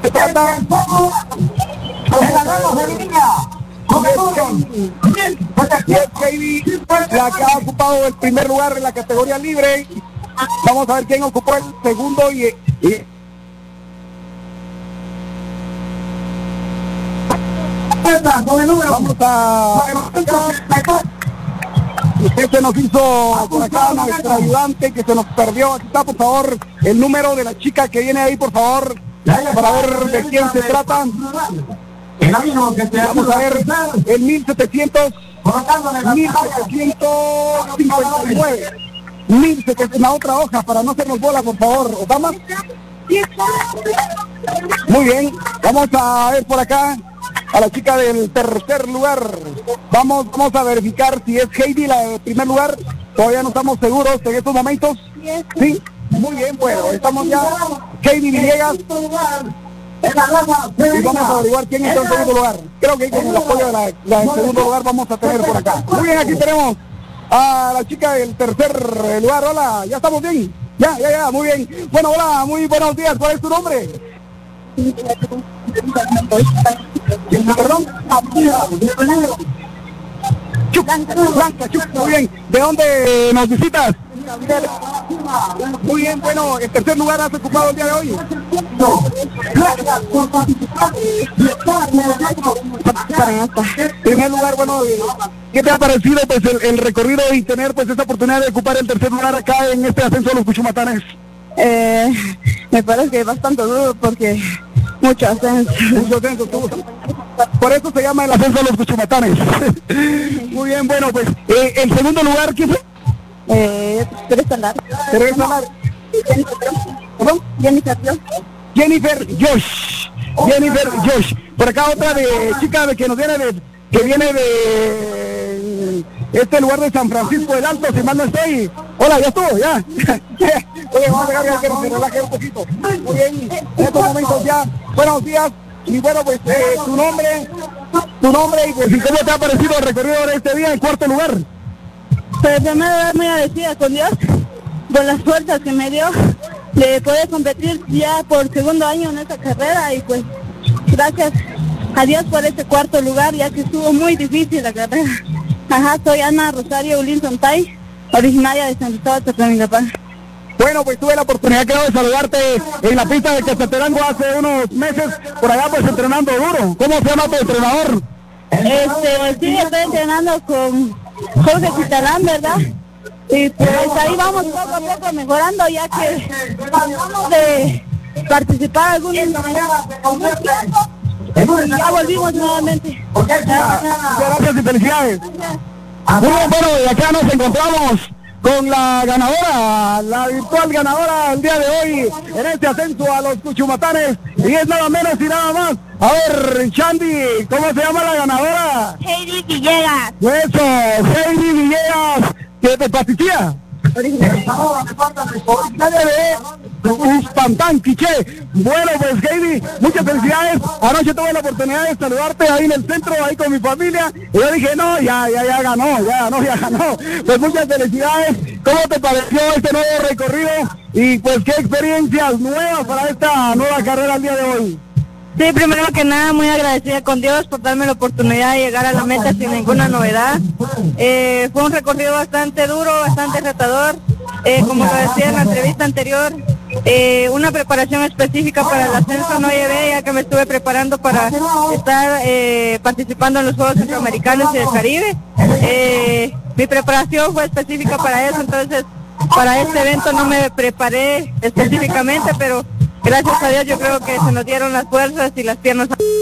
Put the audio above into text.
se trata. Y es Heidi la que ha ocupado el primer lugar en la categoría libre. Vamos a ver quién ocupó el segundo y vamos a usted se nos hizo por acá nuestra ayudante que se nos perdió. Aquí está, por favor, el número de la chica que viene ahí, por favor, para ver de quién se trata. Vamos a ver el 1759. 1700, la otra hoja para no hacernos bola, por favor. ¿Obama? Muy bien, vamos a ver por acá a la chica del tercer lugar. Vamos a verificar si es Heidi la de primer lugar. Todavía no estamos seguros en estos momentos. Sí, muy bien, bueno, estamos ya. Heidi Villegas. Y vamos a averiguar quién está en segundo lugar. Creo que con el apoyo de la del segundo lugar vamos a tener por acá. Muy bien, aquí tenemos a la chica del tercer lugar. Hola, ¿ya estamos bien? Ya, muy bien. Bueno, hola, muy buenos días. ¿Cuál es tu nombre? ¿Perdón? Blanca, muy bien. ¿De dónde nos visitas? Muy bien, bueno, ¿el tercer lugar has ocupado el día de hoy? Primer lugar, bueno, ¿qué te ha parecido pues el recorrido y tener pues esta oportunidad de ocupar el tercer lugar acá en este ascenso a los Cuchumatanes? Me parece bastante duro porque mucho ascenso. Por eso se llama el ascenso a los Cuchumatanes. Muy bien, bueno, pues el segundo lugar, ¿quién fue? Teresa Lar. ¿Perdón? Jennifer Josh. Por acá otra de chica de que viene de este lugar de San Francisco del Alto, si mal no estoy. Hola, ya estuvo, ya. Oye, vamos a dejar que se relaje un poquito. Muy bien, en estos momentos ya. Buenos días. Y bueno, pues tu nombre y pues ¿cómo te ha parecido el recorrido de este día en cuarto lugar? Pues primero muy agradecida con Dios por las fuerzas que me dio de poder competir ya por segundo año en esta carrera y pues gracias a Dios por este cuarto lugar, ya que estuvo muy difícil la carrera. Soy Ana Rosario Ulinson Tay, originaria de San Cristóbal Tlaxcala. Bueno, pues tuve la oportunidad, creo, de saludarte en la pista de Quetzaltenango hace unos meses, por allá pues entrenando duro. ¿Cómo se llama tu entrenador? Sí, estoy entrenando con Jorge Citalán, ¿verdad? Y pues ahí vamos poco a poco mejorando, ya que acabamos de participar algunos y ya volvimos nuevamente. Muchas gracias y felicidades. Muy bien, bueno, y acá nos encontramos con la ganadora, la virtual ganadora el día de hoy en este ascenso a los Cuchumatanes, y es nada menos y nada más. A ver, Chandy, ¿cómo se llama la ganadora? Heidi Villegas. Eso, Heidi Villegas, que te paticía. Uspantán, Quiché. Bueno, pues Heidi, muchas felicidades. Anoche tuve la oportunidad de saludarte ahí en el centro, ahí con mi familia, y yo dije, no, ya ganó. Pues muchas felicidades. ¿Cómo te pareció este nuevo recorrido? Y pues qué experiencias nuevas para esta nueva carrera el día de hoy. Sí, primero que nada, muy agradecida con Dios por darme la oportunidad de llegar a la meta sin ninguna novedad. Fue un recorrido bastante duro, bastante retador, como lo decía en la entrevista anterior, una preparación específica para el ascenso no llevé, ya que me estuve preparando para estar participando en los Juegos Centroamericanos y del Caribe. Mi preparación fue específica para eso, entonces para este evento no me preparé específicamente, pero gracias a Dios yo creo que se nos dieron las fuerzas y las piernas.